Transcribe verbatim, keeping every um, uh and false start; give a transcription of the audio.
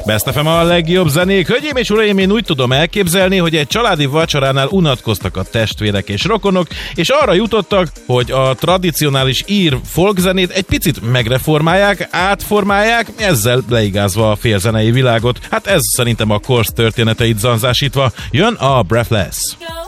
Best ef em a legjobb zenék. Hölgyeim és uraim, én úgy tudom elképzelni, hogy egy családi vacsoránál unatkoztak a testvérek és rokonok, és arra jutottak, hogy a tradicionális ír folkzenét egy picit megreformálják, átformálják, ezzel leigázva a félzenei világot. Hát ez szerintem a korsz történeteit zanzásítva. Jön a Breathless.